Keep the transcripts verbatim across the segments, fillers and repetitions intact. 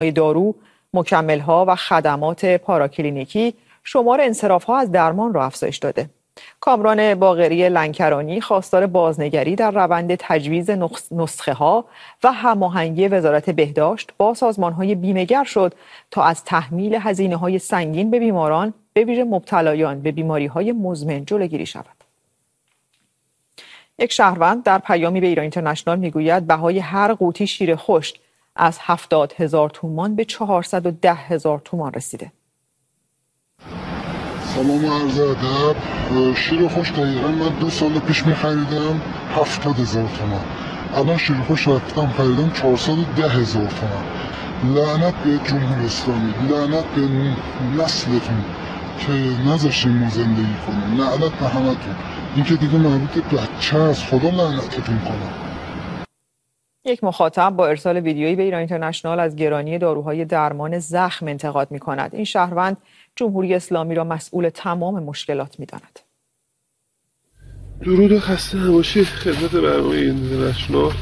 دارو، مکمل‌ها و خدمات پاراکلینیکی شمار انصراف‌ها از درمان را افزایش داده. کامران باقری لنکرانی خواستار بازنگری در روند تجویز نسخه‌ها و هماهنگی وزارت بهداشت با سازمان‌های بیمه‌گر شد تا از تحمیل هزینه‌های سنگین به بیماران به ویژه مبتلایان به بیماری‌های مزمن جلوگیری شود. یک شهروند در پیامی به ایران اینترنشنال میگوید بهای هر قوطی شیر خشک از هفتاد هزار تومان به چهارصد و ده هزار تومان رسیده. سلام عرض ادب. شیر خشک دقیقا من دو سال پیش میخریدم هفتاد هزار تومان، الان شیر خشک رفتم خریدم چهارصد و ده هزار تومان. لعنت به جمهوری اسلامی، لعنت به نسلتون که نذاشتین ما زندگی کنیم، لعنت به همتون. این که دیگه مربوط به بچه از خدا لعنتتون کنم. یک مخاطب با ارسال ویدیویی به ایران اینترنشنال از گرانی داروهای درمان زخم انتقاد می‌کند. این شهروند جمهوری اسلامی را مسئول تمام مشکلات می‌داند. درود و خسته نباشید خدمت برنامه اینترنشنال.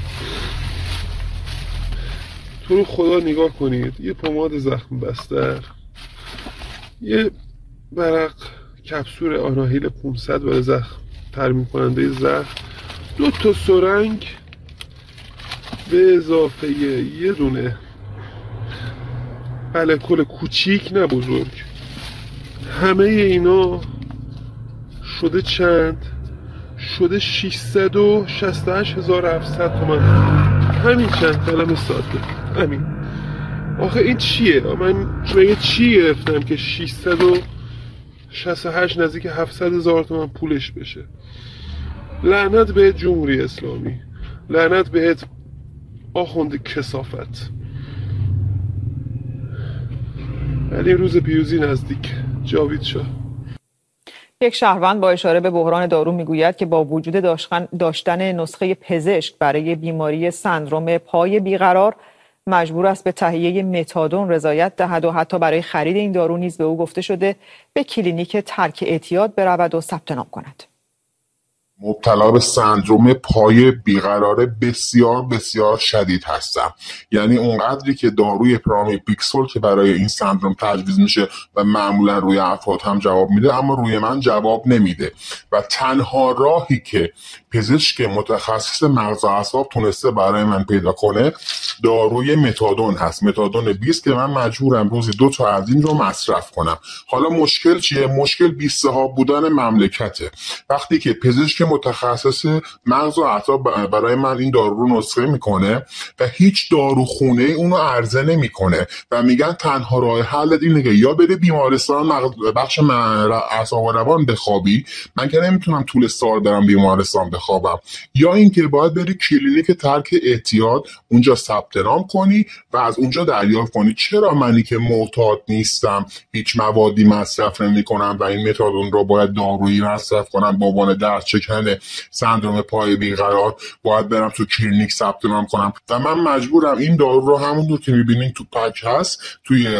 تو رو خدا نگاه کنید، یه پماد زخم بستر، یه برق کپسول آناهیل پانصد برای زخم ترمیم کننده زخم، دو تا سرنگ به اضافه یه دونه الکل کوچیک نه بزرگ، همه اینا شده چند؟ شده ششصد و شصت و هشت هزار و هفتصد تومان. همین چند کلمه ساده. همین. آخه این چیه؟ من مگه چی گرفتم که ششصد و شصت و هشت نزدیک هفتصد هزار تومان پولش بشه؟ لعنت به جمهوری اسلامی، لعنت بهت آخوند کثافت. ولی روز پیروزی نزدیک. جاوید شاه. یک شهروند با اشاره به بحران دارو میگوید که با وجود داشتن نسخه پزشک برای بیماری سندرم پای بیقرار مجبور است به تهیه متادون رضایت دهد و حتی برای خرید این دارو نیز به او گفته شده به کلینیک ترک اعتیاد برود و ثبت نام کند. مبتلا به سندروم پای بیقرار بسیار بسیار شدید هستم. یعنی اونقدری که داروی پرامیپیکسول که برای این سندروم تجویز میشه و معمولا روی افراد هم جواب میده، اما روی من جواب نمیده و تنها راهی که پزشک متخصص مغز و اعصاب تونسته برای من پیدا کنه داروی متادون هست. متادون بیست که من مجبورم روزی دو تا از این رو مصرف کنم. حالا مشکل چیه؟ مشکل بی‌صحاب بودن مملکته. وقتی که پزشک متخصص مغز و اعصاب برای من این دارو رو نسخه میکنه و هیچ داروخونه اونو عرضه نمیکنه و میگن تنها راه حل اینه که یا بره بیمارستان بخش اعصاب و روان بخوابی، من که نمیتونم طول سال برم بیمارستان بخوابم، یا اینکه باید بری کلینیک ترک اعتیاد اونجا ثبت نام کنی و از اونجا دریافت کنی. چرا منی که معتاد نیستم، هیچ موادی مصرف نمیکنم و این متادون رو باید دارویی مصرف کنم به عنوان درد چکن سندروم پای بیقرار باید برم تو کلینیک ثبت نام کنم و من مجبورم این دارو رو همونطور که میبینین تو پک هست توی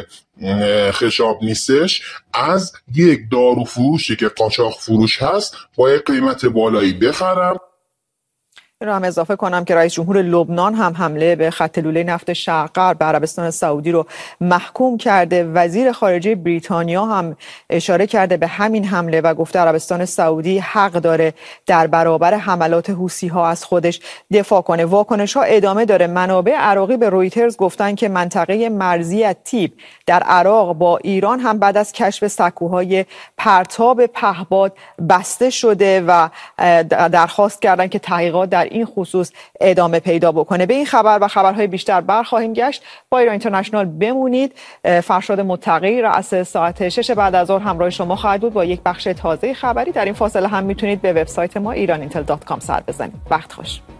خشاب نیستش از یک دارو فروشی که قاچاق فروش هست با یک قیمت بالایی بخرم. این رو هم اضافه کنم که رئیس جمهور لبنان هم حمله به خط لوله نفت شرق غرب به عربستان سعودی رو محکوم کرده. وزیر خارجه بریتانیا هم اشاره کرده به همین حمله و گفته عربستان سعودی حق داره در برابر حملات حوثی ها از خودش دفاع کنه. واکنش ها ادامه داره. منابع عراقی به رویترز گفتن که منطقه مرزی تیب در عراق با ایران هم بعد از کشف سکوهای پرتاب پهباد بسته شده و درخواست کردن که تحقیقات در این خصوص ادامه پیدا بکنه. به این خبر و خبرهای بیشتر برخواهیم گشت. با ایران اینترنشنال بمونید. فرشاد متقی رأس ساعت شش بعد از ظهر همراه شما خواهد بود با یک بخش تازه خبری. در این فاصله هم میتونید به وبسایت ما ایران اینتل دات کام سر بزنید. وقت خوش.